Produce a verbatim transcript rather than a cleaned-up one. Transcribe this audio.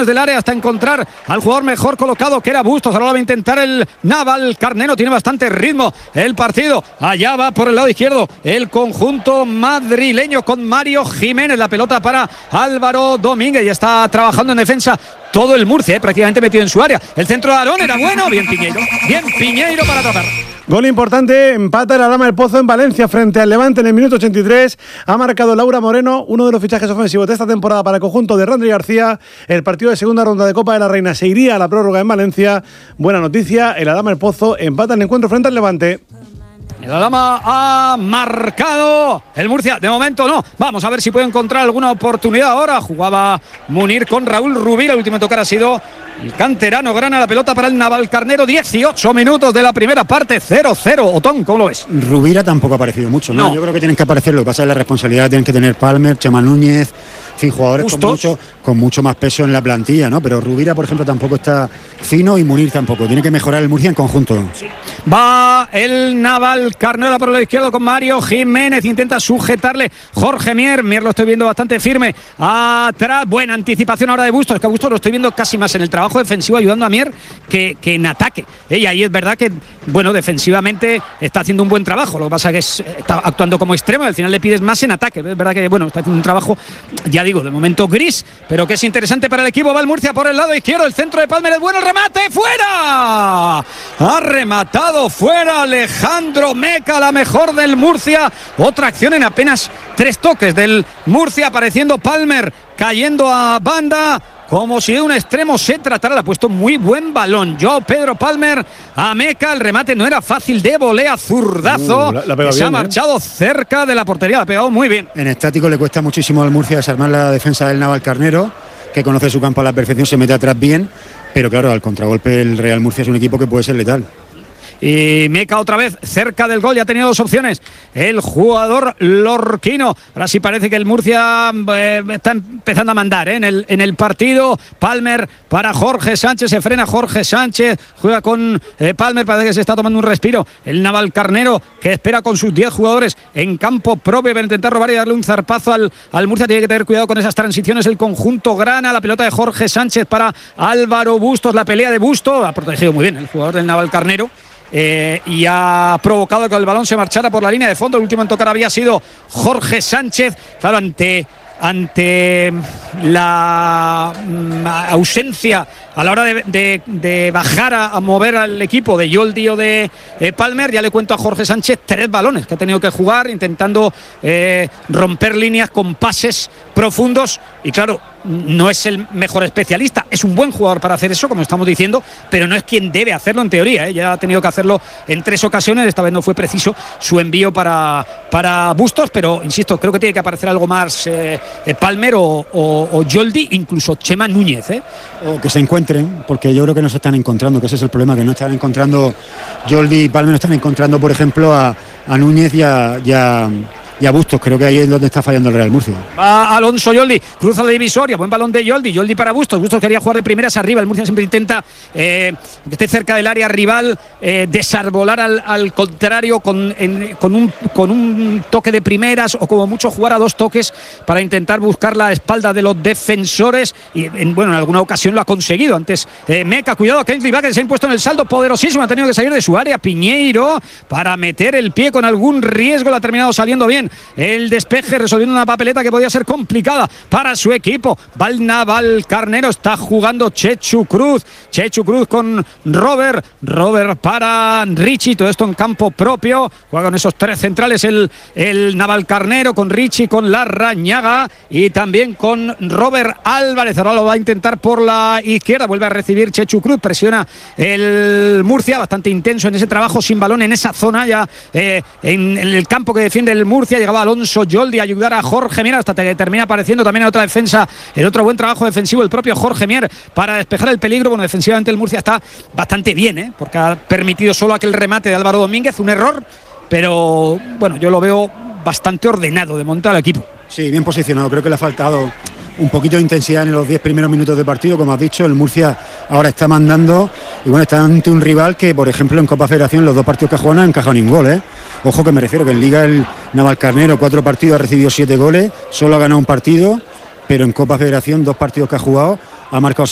balones del área hasta encontrar al jugador mejor colocado, que era Bustos. Ahora va a intentar el Navalcarnero, tiene bastante ritmo el partido. Allá va por el lado izquierdo el conjunto madrileño con Mario Jiménez. La pelota para Álvaro Domínguez, y está trabajando en defensa todo el Murcia, eh, prácticamente metido en su área. El centro de Aarón era bueno, bien Piñeiro, bien Piñeiro para atrapar. Gol importante, empata la Dama del Pozo en Valencia frente al Levante en el minuto ochenta y tres. Ha marcado Laura Moreno, uno de los fichajes ofensivos de esta temporada para el conjunto de Randri García. El partido de segunda ronda de Copa de la Reina se iría a la prórroga en Valencia. Buena noticia, el Dama del Pozo empata el encuentro frente al Levante. La Dama ha marcado, el Murcia de momento no. Vamos a ver si puede encontrar alguna oportunidad ahora. Jugaba Munir con Raúl Rubí. El último tocar ha sido el canterano Grana. La pelota para el Navalcarnero. dieciocho minutos de la primera parte, cero cero. Otón, ¿cómo lo ves? Rubira tampoco ha aparecido mucho, ¿no? no. Yo creo que tienen que aparecer. Lo que pasa es la responsabilidad tienen que tener Palmer, Chema Núñez, en fin, jugadores con mucho, con mucho más peso en la plantilla, ¿no? Pero Rubira, por ejemplo, tampoco está fino, y Munir tampoco. Tiene que mejorar el Murcia en conjunto. Sí. Va el Navalcarnero por el lado izquierdo con Mario Jiménez. Intenta sujetarle Jorge Mier. Mier lo estoy viendo bastante firme atrás. Buena anticipación ahora de Bustos. Es que a Bustos lo estoy viendo casi más en el trabajo defensivo ayudando a Mier que, que en ataque. Y ahí es verdad que, bueno, defensivamente está haciendo un buen trabajo. Lo que pasa es que es, está actuando como extremo. Al final le pides más en ataque. Es verdad que, bueno, está haciendo un trabajo, ya digo, de momento gris, pero que es interesante para el equipo. Va el Murcia por el lado izquierdo. El centro de Palmer es bueno. El remate fuera. Ha rematado fuera Alejandro Meca, la mejor del Murcia. Otra acción en apenas tres toques del Murcia, apareciendo Palmer, cayendo a banda como si de un extremo se tratara. Le ha puesto muy buen balón Joao Pedro Palmer a Meca. El remate no era fácil, de volea, zurdazo. Uh, la, la se bien, ha marchado ¿eh? cerca de la portería. La ha pegado muy bien. En estático le cuesta muchísimo al Murcia desarmar la defensa del Navalcarnero, que conoce su campo a la perfección, se mete atrás bien, pero claro, al contragolpe el Real Murcia es un equipo que puede ser letal. Y Meca otra vez cerca del gol, ya ha tenido dos opciones el jugador lorquino. Ahora sí parece que el Murcia eh, está empezando a mandar eh, en, el, en el partido. Palmer para Jorge Sánchez, se frena Jorge Sánchez, juega con eh, Palmer, parece que se está tomando un respiro el Navalcarnero, que espera con sus diez jugadores en campo propio para intentar robar y darle un zarpazo al, al Murcia. Tiene que tener cuidado con esas transiciones el conjunto grana. La pelota de Jorge Sánchez para Álvaro Bustos, la pelea de Bustos, ha protegido muy bien el jugador del Navalcarnero. Eh, y ha provocado que el balón se marchara por la línea de fondo. El último en tocar había sido Jorge Sánchez. Claro, ante, ante la mm, ausencia a la hora de, de, de bajar a, a mover al equipo de Yoldi o de eh, Palmer, ya le cuento a Jorge Sánchez tres balones que ha tenido que jugar, intentando eh, romper líneas con pases profundos. Y claro, no es el mejor especialista, es un buen jugador para hacer eso, como estamos diciendo, pero no es quien debe hacerlo en teoría, ¿eh? Ya ha tenido que hacerlo en tres ocasiones. Esta vez no fue preciso su envío para, para Bustos, pero insisto, creo que tiene que aparecer algo más eh, Palmer o, o, o Yoldi, incluso Chema Núñez, ¿eh? O que se encuentren, porque yo creo que no se están encontrando, que ese es el problema, que no están encontrando Yoldi y Palmer, no están encontrando, por ejemplo, a, a Núñez y a, y a y a Bustos. Creo que ahí es donde está fallando el Real Murcia. Va Alonso Yoldi, cruza la divisoria, buen balón de Yoldi, Yoldi para Bustos. Bustos quería jugar de primeras arriba. El Murcia siempre intenta eh, que esté cerca del área rival, eh, desarbolar al, al contrario con, en, con, un, con un toque de primeras, o como mucho jugar a dos toques para intentar buscar la espalda de los defensores. Y en, bueno, en alguna ocasión lo ha conseguido. Antes eh, Meca, cuidado, Kingsley Baker, que se ha impuesto en el saldo poderosísimo, ha tenido que salir de su área. Piñeiro para meter el pie con algún riesgo, le ha terminado saliendo bien el despeje, resolviendo una papeleta que podía ser complicada para su equipo. Val Navalcarnero, está jugando Chechu Cruz, Chechu Cruz con Robert, Robert para Richie, todo esto en campo propio. Juega con esos tres centrales el, el Navalcarnero, con Richie, con Larrañaga y también con Robert Álvarez. Ahora lo va a intentar por la izquierda, vuelve a recibir Chechu Cruz, presiona el Murcia, bastante intenso en ese trabajo sin balón en esa zona ya eh, en, en el campo que defiende el Murcia. Llegaba Alonso Yoldi a ayudar a Jorge Mier, hasta que termina apareciendo también en otra defensa, en otro buen trabajo defensivo el propio Jorge Mier para despejar el peligro. Bueno, defensivamente el Murcia está bastante bien, ¿eh? Porque ha permitido solo aquel remate de Álvaro Domínguez, un error, pero bueno, yo lo veo bastante ordenado de montar el equipo. Sí, bien posicionado. Creo que le ha faltado un poquito de intensidad en los diez primeros minutos de partido. Como has dicho, el Murcia ahora está mandando y bueno, está ante un rival que, por ejemplo, en Copa Federación los dos partidos que ha jugado no han encajado ningún gol, ¿eh? Ojo, que me refiero que en Liga el Navalcarnero cuatro partidos ha recibido siete goles, solo ha ganado un partido, pero en Copa Federación dos partidos que ha jugado ha marcado